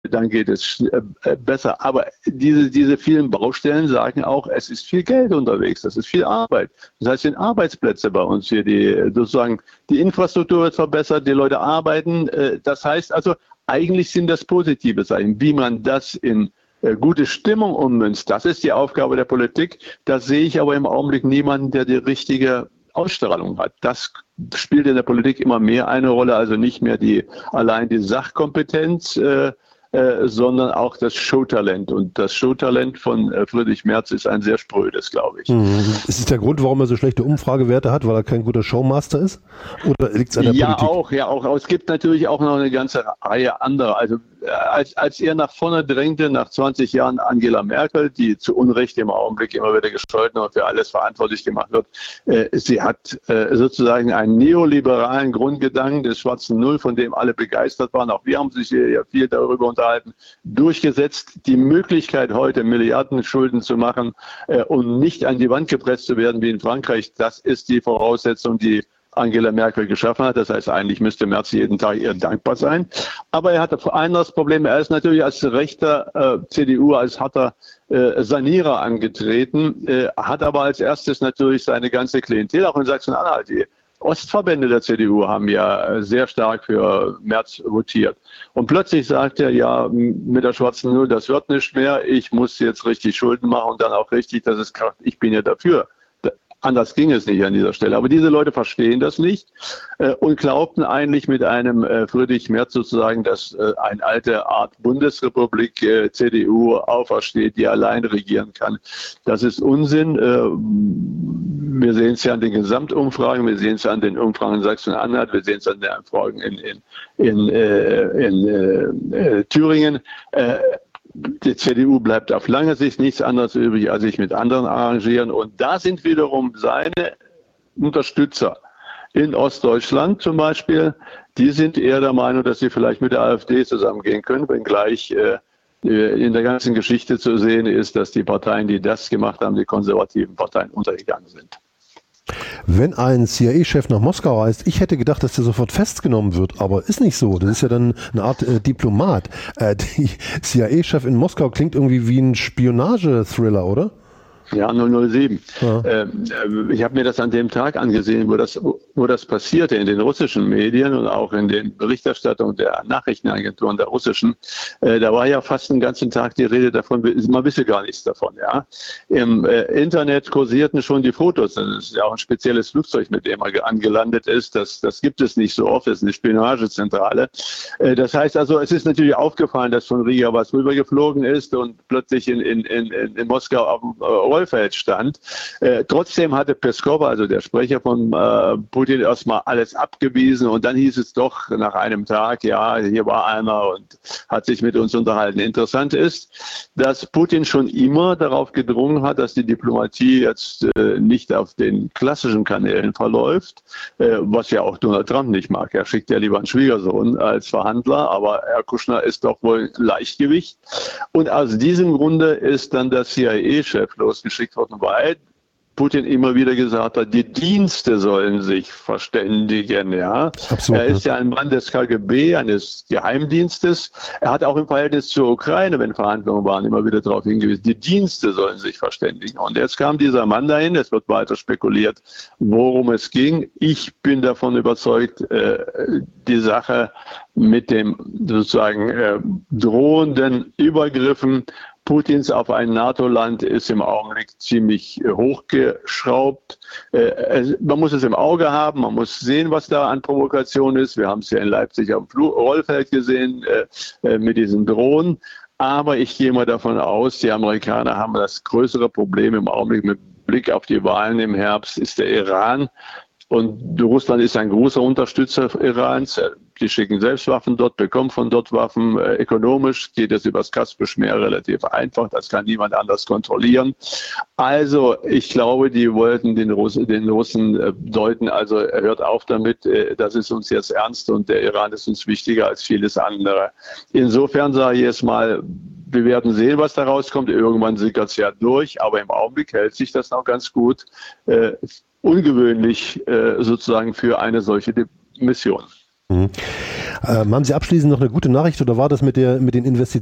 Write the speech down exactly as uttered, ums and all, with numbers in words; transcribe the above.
dann geht es äh, besser. Aber diese, diese vielen Baustellen sagen auch, es ist viel Geld unterwegs, das ist viel Arbeit. Das heißt, es sind Arbeitsplätze bei uns hier, die sozusagen, die Infrastruktur wird verbessert, die Leute arbeiten. Äh, das heißt also, eigentlich sind das positive Zeichen. Wie man das in äh, gute Stimmung ummünzt, das ist die Aufgabe der Politik. Da sehe ich aber im Augenblick niemanden, der die richtige Ausstrahlung hat. Das spielt in der Politik immer mehr eine Rolle, also nicht mehr die allein die Sachkompetenz, äh, Äh, sondern auch das Showtalent. Und das Showtalent von äh, Friedrich Merz ist ein sehr sprödes, glaube ich. Mhm. Ist es der Grund, warum er so schlechte Umfragewerte hat, weil er kein guter Showmaster ist? Oder liegt es an der ja, Politik? Auch, ja, auch. Es gibt natürlich auch noch eine ganze Reihe anderer. Also äh, als, als er nach vorne drängte, nach zwanzig Jahren Angela Merkel, die zu Unrecht im Augenblick immer wieder gescholten und für alles verantwortlich gemacht wird, äh, sie hat äh, sozusagen einen neoliberalen Grundgedanken des schwarzen Null, von dem alle begeistert waren. Auch wir haben sich hier ja viel darüber unterhalten. Durchgesetzt, die Möglichkeit heute Milliarden Schulden zu machen äh, und nicht an die Wand gepresst zu werden wie in Frankreich, das ist die Voraussetzung, die Angela Merkel geschaffen hat. Das heißt, eigentlich müsste Merz jeden Tag ihr dankbar sein. Aber er hatte vor allem das Problem, er ist natürlich als rechter äh, C D U, als harter äh, Sanierer angetreten, äh, hat aber als erstes natürlich seine ganze Klientel, auch in Sachsen-Anhalt, die Ostverbände der C D U haben ja sehr stark für Merz votiert. Und plötzlich sagt er, ja, mit der schwarzen Null, das wird nicht mehr. Ich muss jetzt richtig Schulden machen und dann auch richtig, dass es kracht. Ich bin ja dafür. Anders ging es nicht an dieser Stelle. Aber diese Leute verstehen das nicht äh, und glaubten eigentlich mit einem äh, Friedrich Merz sozusagen, dass äh, eine alte Art Bundesrepublik äh, C D U aufersteht, die allein regieren kann. Das ist Unsinn. Äh, wir sehen es ja an den Gesamtumfragen, wir sehen es an den Umfragen in Sachsen-Anhalt, wir sehen es an den Umfragen in, in, in, äh, in äh, Thüringen. Äh, Die C D U bleibt auf lange Sicht nichts anderes übrig, als sich mit anderen arrangieren. Und da sind wiederum seine Unterstützer in Ostdeutschland zum Beispiel, die sind eher der Meinung, dass sie vielleicht mit der AfD zusammengehen können, wenngleich äh, in der ganzen Geschichte zu sehen ist, dass die Parteien, die das gemacht haben, die konservativen Parteien untergegangen sind. Wenn ein C I A-Chef nach Moskau reist, ich hätte gedacht, dass der sofort festgenommen wird, aber ist nicht so. Das ist ja dann eine Art äh, Diplomat. Äh, die C I A-Chef in Moskau klingt irgendwie wie ein Spionage-Thriller, oder? Ja, null null sieben. Ja. Ähm, ich habe mir das an dem Tag angesehen, wo das, wo das passierte, in den russischen Medien und auch in den Berichterstattungen der Nachrichtenagenturen der russischen. Äh, da war ja fast den ganzen Tag die Rede davon, man wisse gar nichts davon. Ja. Im äh, Internet kursierten schon die Fotos. Das ist ja auch ein spezielles Flugzeug, mit dem er angelandet ist. Das, das gibt es nicht so oft. Das ist eine Spionagezentrale. Äh, das heißt also, es ist natürlich aufgefallen, dass von Riga was rübergeflogen ist und plötzlich in, in, in, in Moskau auf dem äh, Rollfeld stand. Äh, trotzdem hatte Peskov, also der Sprecher von äh, Putin, erstmal alles abgewiesen und dann hieß es doch nach einem Tag, ja, hier war einer und hat sich mit uns unterhalten. Interessant ist, dass Putin schon immer darauf gedrungen hat, dass die Diplomatie jetzt äh, nicht auf den klassischen Kanälen verläuft, äh, was ja auch Donald Trump nicht mag. Er schickt ja lieber einen Schwiegersohn als Verhandler, aber Herr Kushner ist doch wohl Leichtgewicht. Und aus diesem Grunde ist dann der C I A-Chef losgeschickt worden, weil Putin immer wieder gesagt hat, die Dienste sollen sich verständigen. Ja. Absurd, er ist ja ein Mann des K G B, eines Geheimdienstes. Er hat auch im Verhältnis zur Ukraine, wenn Verhandlungen waren, immer wieder darauf hingewiesen, die Dienste sollen sich verständigen. Und jetzt kam dieser Mann dahin, es wird weiter spekuliert, worum es ging. Ich bin davon überzeugt, die Sache mit dem sozusagen drohenden Übergriffen Putins auf ein NATO-Land ist im Augenblick ziemlich hochgeschraubt. Äh, man muss es im Auge haben, man muss sehen, was da an Provokation ist. Wir haben es ja in Leipzig am Fl- Rollfeld gesehen äh, mit diesen Drohnen. Aber ich gehe mal davon aus, die Amerikaner haben das größere Problem im Augenblick mit Blick auf die Wahlen im Herbst, ist der Iran. Und Russland ist ein großer Unterstützer Irans. Die schicken selbst Waffen dort, bekommen von dort Waffen. Äh, ökonomisch geht es über das Kaspische Meer relativ einfach. Das kann niemand anders kontrollieren. Also ich glaube, die wollten den Russen, den Russen äh, deuten, also hört auf damit, äh, das ist uns jetzt ernst und der Iran ist uns wichtiger als vieles andere. Insofern sage ich jetzt mal, wir werden sehen, was da rauskommt. Irgendwann sickert es ja durch, aber im Augenblick hält sich das noch ganz gut. Äh, ungewöhnlich äh, sozusagen für eine solche Mission. Mhm. Ähm, haben Sie abschließend noch eine gute Nachricht oder war das mit der mit den Investitionen